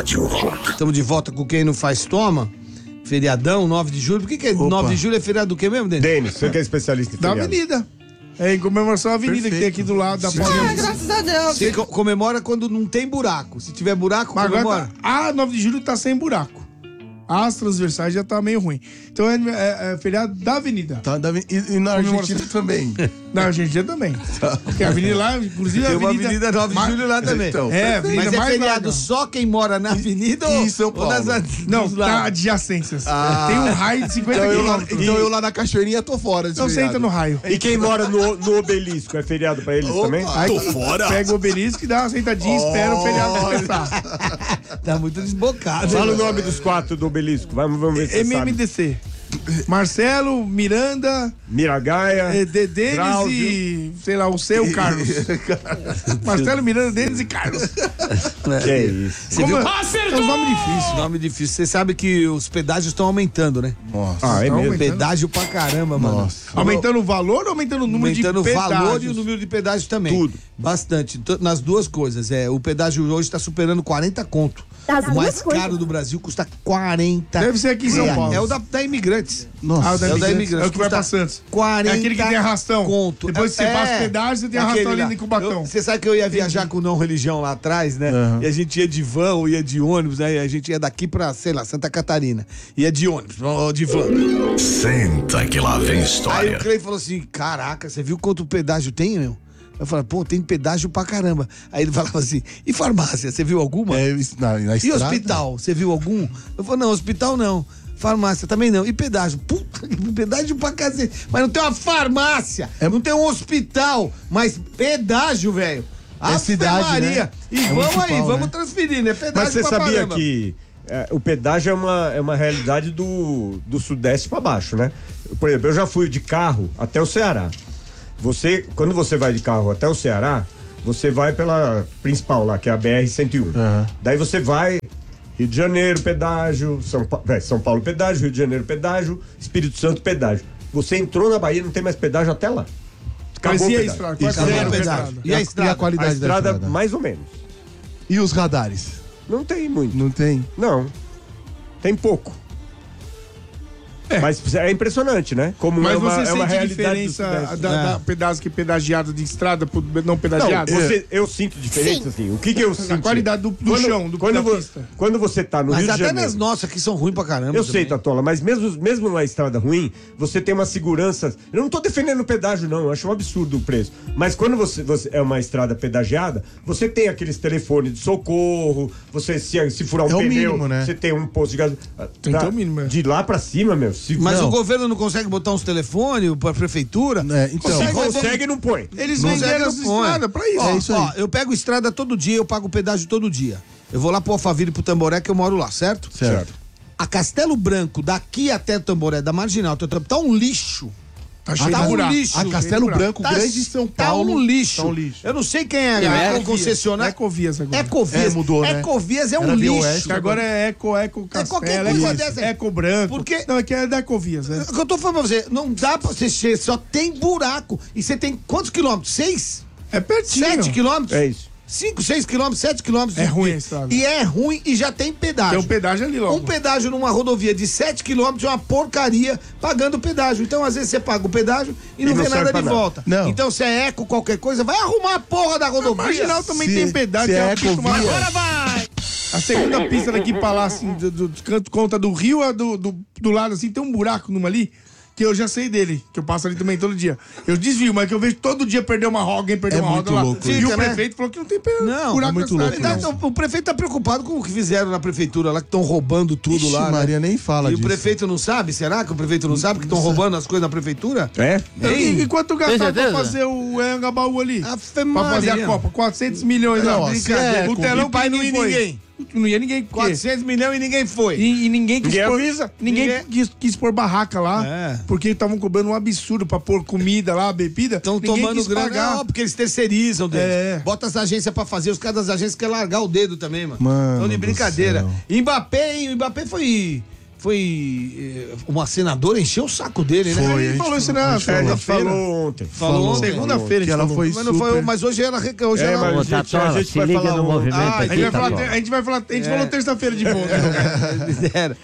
Rádio Rock. Estamos de volta com Quem Não Faz Toma. Feriadão, 9 de julho. Por que 9 de julho é feriado do quê mesmo, Denis? Denis, você que é especialista em Da feriado. avenida. É em comemoração à avenida que tem aqui do lado da Paulista. Graças a Deus. Você comemora quando não tem buraco. Se tiver buraco, Mas comemora. agora 9 de julho tá sem buraco. As transversais já tá meio ruim. Então é feriado da avenida. Tá, e na Argentina também. Na Argentina também. Porque a avenida lá, inclusive Tem a uma avenida... avenida 9 de julho lá também. Então, É, avenida Mas é mais feriado larga. só quem mora na avenida E ou em São Paulo? Não, dos tá lados? adjacências. Tem um raio de 50 quilômetros. Então eu lá na Cachoeirinha tô fora desse Então você entra no raio. E quem mora no Obelisco, é feriado pra eles também? Aí pega o obelisco e dá uma sentadinha e espera o feriado começar. Tá muito desbocado. Fala o hein, nome dos 4 do Obelisco. Vamos ver se você sabe. MMDC. Marcelo, Miranda, Miragaia, Denis Drauzio. e, sei lá, o seu Carlos. Marcelo, Miranda, Denis e Carlos. Que é isso? Você viu? É um nome difícil. Nome difícil. Você sabe que os pedágios estão aumentando, né? Nossa. Ah, é Não, mesmo? aumentando. Pedágio pra caramba, mano. Nossa. Aumentando o valor ou aumentando o número Aumentando de o pedágios? valor e o número de pedágios também. Tudo. Bastante. Nas duas coisas. O pedágio hoje tá superando 40 conto. Das O mais duas coisas. caro do Brasil custa 40. Deve ser aqui em São Paulo. É o da Imigrantes. Nossa. Ah, o da É o da Imigrantes. Imigrantes. É o que vai Custa pra Santos. 40 É aquele que tem arrastão. Conto. Depois que você passa pedágio, você tem Aquele arrastão ali lá. em Cubatão. Você sabe que eu ia viajar com não religião lá atrás, né? E a gente ia de van ou ia de ônibus, aí a gente ia daqui pra, sei lá, Santa Catarina. Ia de ônibus, ou de van. Senta que lá vem Aí história. o Clay falou assim: caraca, você viu quanto pedágio tem, meu? Eu falei, pô, tem pedágio pra caramba. Aí ele falava assim: e farmácia, você viu alguma? Na E estrada? hospital, você viu algum? Eu falei, não, hospital não. Farmácia também não. E pedágio? Puta, pedágio pra cacete. Mas não tem uma farmácia, não tem um hospital, mas pedágio, velho. É cidade, Maria. né? E É vamos municipal, aí, vamos né? transferir, né? Pedágio Mas você pra sabia caramba. que o pedágio é uma realidade do Sudeste pra baixo, né? Por exemplo, eu já fui de carro até o Ceará. Quando você vai de carro até o Ceará, você vai pela principal lá, que é a BR-101. Daí você vai, Rio de Janeiro, pedágio, São Paulo, pedágio, Rio de Janeiro, pedágio, Espírito Santo, pedágio. Você entrou na Bahia, não tem mais pedágio até lá. Acabou Mas o e a pedágio. estrada? Qual é Acabou a o pedágio. estrada? E a E estrada? a qualidade A estrada, da estrada? mais ou menos. E os radares? Não tem muito. Não tem? Não. Tem pouco. Mas é impressionante, né? Como Mas é uma, você é uma sente realidade diferença do Sudeste. da pedágio que pedagiado de estrada pro não Não, pedagiado? eu sinto diferença, assim. O que eu sinto? A qualidade do chão, quando da vo- pista. Quando você tá no Mas Rio de até Janeiro... nas nossas aqui são ruins pra caramba. Eu sei, também. Tatola, mas mesmo numa estrada ruim, você tem uma segurança. Eu não tô defendendo o pedágio, não. Eu acho um absurdo o preço. Mas quando você é uma estrada pedagiada, você tem aqueles telefones de socorro, você se furar um É o pneu, mínimo, né? você tem um posto de gás. Tem que ter o mínimo, é. De lá pra cima, meu. Mas Não. o governo não consegue botar uns telefones pra prefeitura? Então. Se consegue, não põe. Eles Não venderam consegue, as não põe. estradas pra isso. Ó, É isso aí. ó, eu pego estrada todo dia, eu pago pedágio todo dia. Eu vou lá pro Alphaville e pro Tamboré, que eu moro lá, certo? Certo. A Castelo Branco, daqui até Tamboré, da Marginal, tá um lixo. Tá cheio Tá de um buraco. lixo. A Castelo Branco, Tá- grande em São Paulo. Tá um lixo. Tá um lixo. Eu não sei quem é Ecovias. a concessionária. Ecovias agora. Ecovias. É, mudou, né? Ecovias é um Era Via lixo. Oeste, Que agora é Eco qualquer Castelo, coisa dessa. Eco Branco. Porque- Não, é que é da Ecovias, né? O que eu tô falando pra você, não dá pra você chegar, só tem buraco. E você tem quantos quilômetros? 6? É pertinho. 7 quilômetros? É isso. 5, 6 quilômetros, 7 quilômetros. É ruim a estrada. E é ruim e já tem pedágio. Tem um pedágio ali logo. Um pedágio numa rodovia de 7 quilômetros é uma porcaria pagando pedágio. Então, às vezes, você paga o pedágio e não não vê serve nada pra de nada. volta. Não. Então, se é eco, qualquer coisa, vai arrumar a porra da rodovia. Marginal também Se- tem pedágio. se que é acostumado. Ecovia- Agora vai! A segunda pista daqui pra lá, assim, do canto conta do rio, do lado, assim, tem um buraco numa ali, que eu já sei dele, que eu passo ali também todo dia. Eu desvio, mas que eu vejo todo dia perder uma roda, alguém perder É uma roda muito lá. louco E isso. o Fica, né? prefeito falou que não tem Não, buraco é muito na louco, cidade, não. não. O prefeito tá preocupado com o que fizeram na prefeitura lá, que estão roubando tudo Ixi, lá. né? Maria, nem fala E disso. o prefeito não sabe? Será que o prefeito não sabe que estão roubando as coisas na prefeitura? É? E quanto gastaram pra certeza? fazer o Anhangabaú ali? Ave Pra fazer Maria. a Copa? 400 milhões Não, lá. ó, Brincadeira. se é O telão E pai não ia foi. ninguém. Não ia ninguém. Por quê? 400 milhões e ninguém foi. E ninguém quis Ninguém pôr, avisa. ninguém Ninguém- quis pôr barraca lá, É. porque estavam cobrando um absurdo pra pôr comida lá, bebida. Estão Ninguém tomando quis grana, pagar. porque eles terceirizam deles. É. Bota as agências pra fazer, os caras das agências querem largar o dedo também, mano. Mano Então de do brincadeira. céu. Mbappé, hein? O Mbappé foi uma senadora encheu o saco dele, né? Foi, Ele falou isso na A gente segunda-feira. falou ontem. Falou ontem. Segunda-feira que ela foi Mas, não foi, super... mas hoje ela... Hoje É, ela mas Ô, Tatola, se liga no movimento Ah, aqui, A gente Tatola. vai falar, a gente falou terça-feira de volta. fizeram.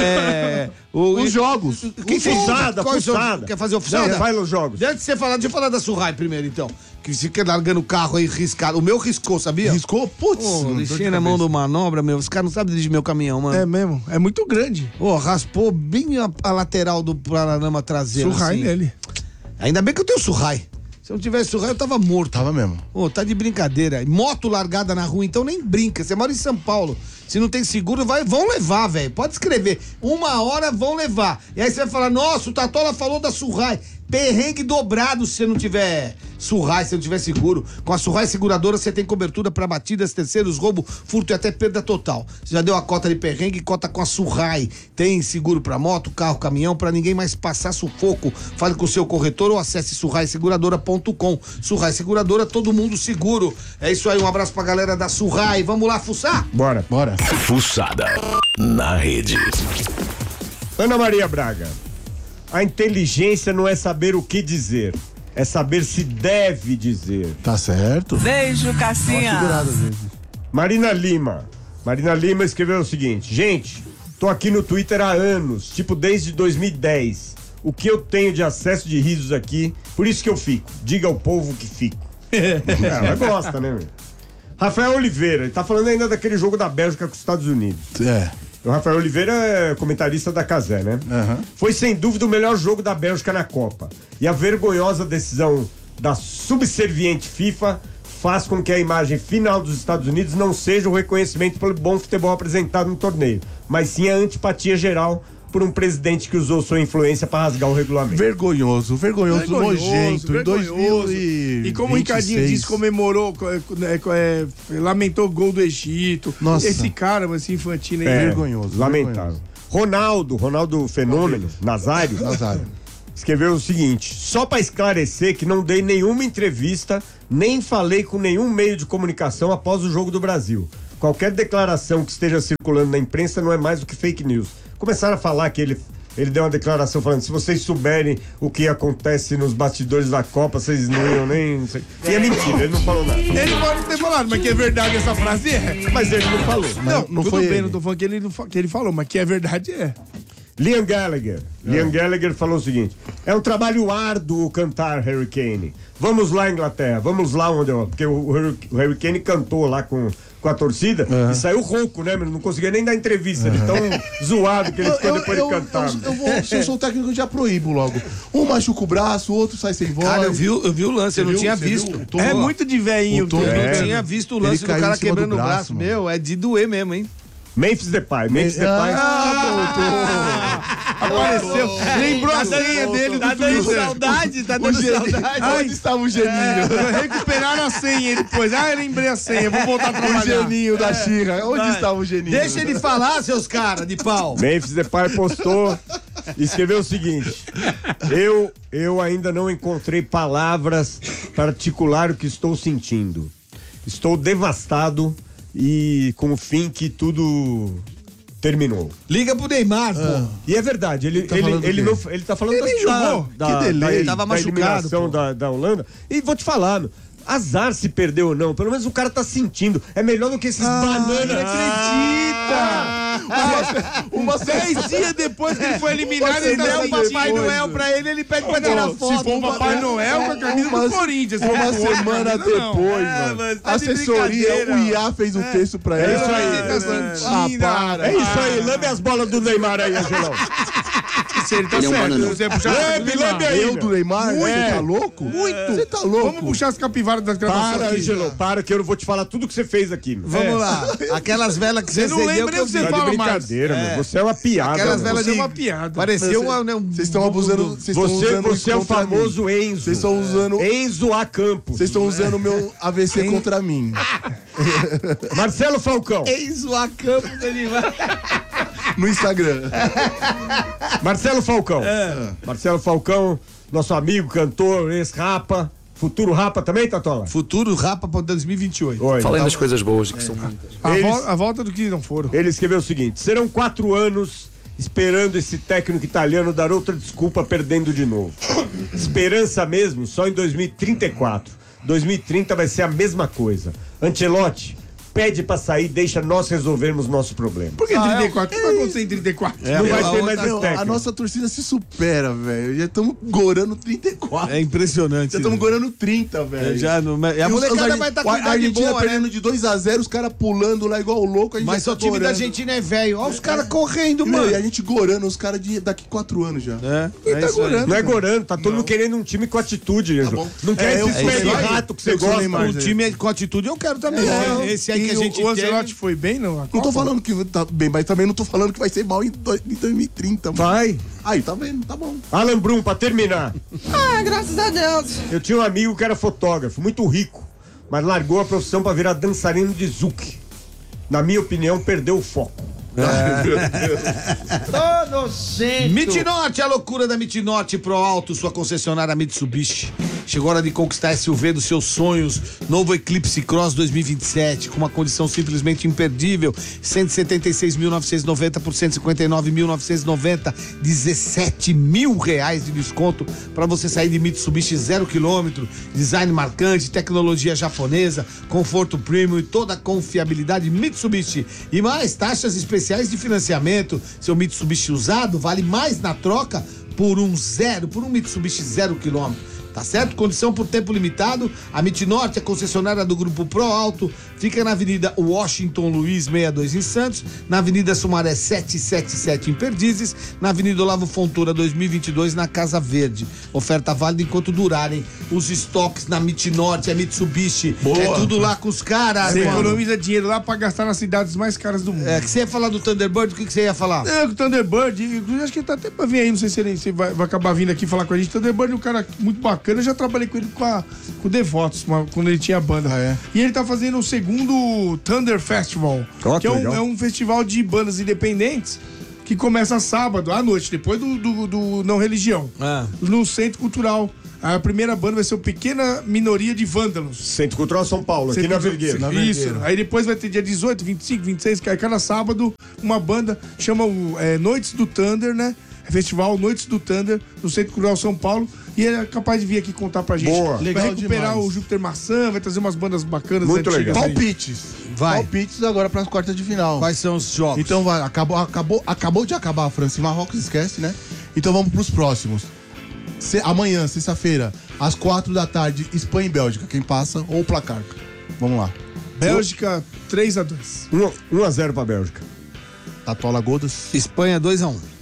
Os jogos. Fuçada, Qual é o seu- fuçada. Quer fazer oficina? Não, faz os jogos. Antes de você falar, deixa eu falar da Surrai primeiro, então. Que fica largando o carro aí riscado. O meu riscou, sabia? Riscou? Putz. Ô, não deixei tô de na mão cabeça. do manobra, meu. Os caras não sabem dirigir meu caminhão, mano. É mesmo, é muito grande. Ô, raspou bem a lateral do panorama traseiro. Surrai assim. nele. Ainda bem que eu tenho Surrai. Se eu não tivesse Surrai, eu tava morto. Tava mesmo. Ô, tá de brincadeira. Moto largada na rua, então nem brinca. Você mora em São Paulo. Se não tem seguro, vão levar, velho. Pode escrever. 1 hora vão levar. E aí você vai falar, nossa, o Tatola falou da Surrai. Perrengue dobrado se você não tiver Surrai, se não tiver seguro. Com a Surrai Seguradora, você tem cobertura para batidas, terceiros, roubo, furto e até perda total. Você já deu a cota de perrengue, cota com a Surrai. Tem seguro para moto, carro, caminhão, para ninguém mais passar sufoco. Fale com o seu corretor ou acesse surraiseguradora.com. Surrai Seguradora, todo mundo seguro. É isso aí, um abraço pra galera da Surrai. Vamos lá, fuçar? Bora. Bora. Fuçada na rede. Ana Maria Braga. A inteligência não é saber o que dizer, é saber se deve dizer. Tá certo. Beijo, Dá uma Cassinha. segurada às vezes. Marina Lima. Marina Lima escreveu o seguinte: gente, tô aqui no Twitter há anos, tipo desde 2010. O que eu tenho de acesso de risos aqui, por isso que eu fico. Diga ao povo que fico. Ela gosta, né, meu? Rafael Oliveira, ele tá falando ainda daquele jogo da Bélgica com os Estados Unidos. É. O Rafael Oliveira é comentarista da Cazé, né? Aham. Foi sem dúvida o melhor jogo da Bélgica na Copa. E a vergonhosa decisão da subserviente FIFA faz com que a imagem final dos Estados Unidos não seja o reconhecimento pelo bom futebol apresentado no torneio, mas sim a antipatia geral por um presidente que usou sua influência para rasgar o regulamento. Vergonhoso, nojento. Em 2026. E como o Ricardinho disse, comemorou, lamentou o gol do Egito. Nossa. Esse cara, esse infantino aí. vergonhoso, Lamentável. Ronaldo Fenômeno, Nazário, escreveu o seguinte: só para esclarecer que não dei nenhuma entrevista, nem falei com nenhum meio de comunicação após o jogo do Brasil. Qualquer declaração que esteja circulando na imprensa não é mais do que fake news. Começaram a falar que ele deu uma declaração falando: se vocês souberem o que acontece nos bastidores da Copa, vocês não iam nem... E é mentira, ele não falou nada. Ele pode ter falado, mas que é verdade essa frase é. Mas ele não falou. Não, não tudo foi bem, ele. não tô falando que ele falou, mas que é verdade é. Liam Gallagher falou o seguinte: é um trabalho árduo cantar Harry Kane. Vamos lá, Inglaterra, vamos lá onde eu... Porque o Harry Kane cantou lá com a torcida e saiu rouco, né, meu? Não conseguia nem dar entrevista, de tão zoado que ele ficou depois de cantar. Se eu sou o técnico, eu já proíbo logo. Um machuca o braço, o outro sai sem voz. Cara, eu vi o lance, eu não viu? tinha Você visto. viu? É muito de velhinho. O Tom- Eu É. não tinha visto o lance Ele do caiu cara em cima quebrando do o braço. braço, mano. Meu, é de doer mesmo, hein? Memphis Depay. Apareceu. Lembrou a Tá dando- senha dele Tá do dando Twitter. saudade, tá dando saudade. Onde estava o geninho? Recuperaram a senha depois. Ah, eu lembrei a senha, vou voltar a O trabalhar. geninho da Xirra. Onde estava o geninho? Deixa ele falar, seus caras de pau. Memphis Depay postou e escreveu o seguinte: eu ainda não encontrei palavras para articular o que estou sentindo. Estou devastado e com o fim que tudo terminou. Liga pro Neymar, pô. E é verdade, ele falando do quê? tá falando Ele nem jogou. Que delay. Tava da machucado, eliminação da Holanda. E vou te falar, meu, azar se perdeu ou não, pelo menos o cara tá sentindo. É melhor do que esses bananas. Uma 10 dias depois que ele foi eliminado, ele Se der tá o Papai sentindo. Noel pra ele pede pra tirar Se foto. for o Papai Noel com a camisa do Corinthians. Uma se for com a semana camisa, não. depois, É, mano. mas tá de Assessoria, brincadeira. o IA fez um texto pra ele. isso aí. Ele tá sentindo. para. É isso aí, lambe as bolas do Neymar aí, Angelão. Ele tá certo. Você puxar Lambe aí, Eu meu. do Neymar? Você tá louco? Muito. Você tá louco? Vamos puxar as capivaras das gravações Para, aqui. Angelão, para que eu não vou te falar tudo que você fez aqui, meu. Vamos lá. Aquelas velas que você Você não acendeu lembra que eu nem o que vi. você Tá de fala mais. brincadeira, meu. Você é uma piada. Aquelas meu. velas Você é de... uma piada. Pareceu uma... Vocês estão abusando. Vocês estão usando Você é o isso contra mim. famoso Enzo. Vocês estão usando. Enzo A. Campos. Vocês estão usando o meu AVC contra mim. Marcelo Falcão. Eis o acampo dele vai. No Instagram. Marcelo Falcão. Marcelo Falcão, nosso amigo, cantor, ex-rapa. Futuro rapa também, Tatola? Futuro rapa pra 2028. Oi. Falem das coisas boas, que são muitas. A volta do que não foram. Ele escreveu o seguinte: serão 4 anos esperando esse técnico italiano dar outra desculpa perdendo de novo. Esperança mesmo só em 2034. 2030 vai ser a mesma coisa. Ancelotti, pede pra sair, deixa nós resolvermos nosso problema. Por que 34? O que vai acontecer em 34? Não vai ter mais esse A técnico. nossa torcida se supera, velho. Já estamos gorando 34. É impressionante. Já estamos né? gorando 30, velho. Já não, e a molecada vai estar com a idade Argentina boa, né? perdendo de 2-0, os caras pulando lá igual louco. A gente Mas já o tá time da gorando. Argentina é velho. Olha os caras correndo, Meu, mano. e a gente gorando os caras daqui 4 anos já. É tá isso aí. gorando. Não é gorando, tá todo mundo querendo um time com atitude, bom. Não quer É, esse eu pé de sei. rato que você Eu sou gosta. Neymar. Um time com atitude eu quero também. Esse aí que a gente o tem. Ancelotti foi bem, não? Não tô falando que tá bem, mas também não tô falando que vai ser mal em 2030, mano. Vai. Aí, tá vendo? Tá bom. Alan Brum, pra terminar. Ah, graças a Deus. Eu tinha um amigo que era fotógrafo, muito rico, mas largou a profissão pra virar dançarino de zouk. Na minha opinião, perdeu o foco. Mitnorte, a loucura da Mitnorte Pro Alto, sua concessionária Mitsubishi. Chegou a hora de conquistar SUV dos seus sonhos. Novo Eclipse Cross 2027, com uma condição simplesmente imperdível. 176.990 por 159.990. 17 mil reais de desconto para você sair de Mitsubishi 0 km. Design marcante, tecnologia japonesa, conforto premium e toda a confiabilidade Mitsubishi. E mais taxas especiais de financiamento. Seu Mitsubishi usado vale mais na troca por um Mitsubishi 0 km. Tá certo? Condição por tempo limitado. A Mitnorte, a concessionária do Grupo Pro Alto, fica na Avenida Washington Luiz 62 em Santos, na Avenida Sumaré 777 em Perdizes, na Avenida Olavo Fontoura 2022 na Casa Verde. Oferta válida enquanto durarem os estoques na Mitnorte, a Mitsubishi. É tudo lá com os caras. Você mano. economiza dinheiro lá pra gastar nas cidades mais caras do mundo. É, que você ia falar do Thunderbird, o que você ia falar? É, o Thunderbird, inclusive acho que ele tá até pra vir aí, não sei se ele vai acabar vindo aqui falar com a gente. Thunderbird é um cara muito bacana, eu já trabalhei com ele com o Devotos, quando ele tinha banda. E ele tá fazendo o segundo Thunder Festival, Ó, que que legal. é um festival de bandas independentes que começa sábado à noite, depois do Não Religião, no Centro Cultural. A primeira banda vai ser o Pequena Minoria de Vândalos. Centro Cultural São Paulo, aqui na Vergueira. Isso. Aí depois vai ter dia 18, 25, 26, cada sábado, uma banda chama Noites do Thunder, né? Festival Noites do Thunder, no Centro Cultural São Paulo. E ele é capaz de vir aqui contar pra gente. Boa. Vai Legal recuperar demais. o Júpiter Maçã, vai trazer umas bandas bacanas. Muito antigas legal. aí. Palpites. Vai. Palpites agora pras quartas de final. Quais são os jogos? Então vai, acabou de acabar a França e Marrocos, esquece, né? Então vamos pros próximos. Amanhã, sexta-feira, às 4 da tarde, Espanha e Bélgica. Quem passa ou o placar? Vamos lá. Bélgica 3-2. 1-0 pra Bélgica. Tatola Godas. Espanha 2-1.